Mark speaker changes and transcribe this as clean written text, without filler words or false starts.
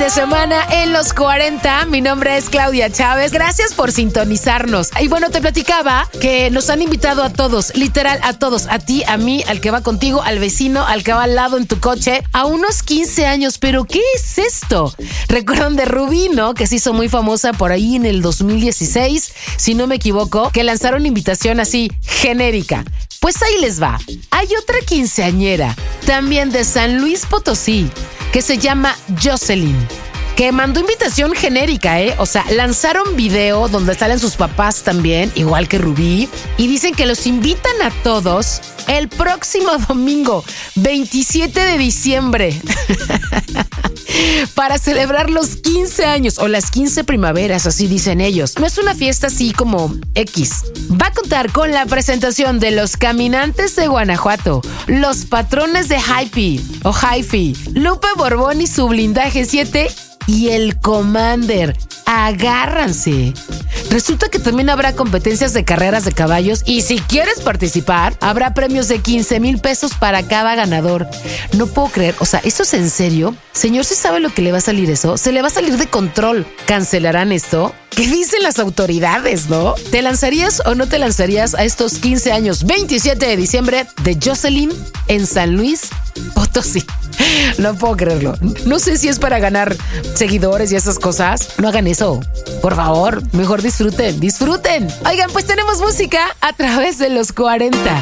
Speaker 1: de semana en los 40. Mi nombre es Claudia Chávez. Gracias por sintonizarnos. Y bueno, te platicaba que nos han invitado a todos, literal a todos, a ti, a mí, al que va contigo, al vecino, al que va al lado en tu coche, a unos 15 años. ¿Pero qué es esto? Recuerdan de Rubí, ¿no? Que se hizo muy famosa por ahí en el 2016, si no me equivoco, que lanzaron invitación así, genérica. Pues ahí les va. Hay otra quinceañera, también de San Luis Potosí, que se llama Jocelyn, que mandó invitación genérica, ¿eh? O sea, lanzaron video donde salen sus papás también, igual que Rubí, y dicen que los invitan a todos el próximo domingo, 27 de diciembre, para celebrar los 15 años o las 15 primaveras, así dicen ellos. No es una fiesta así como X. Va a contar con la presentación de los Caminantes de Guanajuato, los Patrones de Hi-Fi, Lupe Borbón y su Blindaje 7 y el Commander. Agárranse. Resulta que también habrá competencias de carreras de caballos y si quieres participar, habrá premios de 15,000 pesos para cada ganador. No puedo creer, o sea, ¿esto es en serio? Señor, ¿sí sabe lo que le va a salir eso? Se le va a salir de control. ¿Cancelarán esto? ¿Qué dicen las autoridades, no? ¿Te lanzarías o no te lanzarías a estos 15 años, 27 de diciembre, de Jocelyn en San Luis Potosí? No puedo creerlo. No sé si es para ganar seguidores y esas cosas. No hagan eso. Por favor, mejor disfruten. Oigan, pues tenemos música a través de los 40.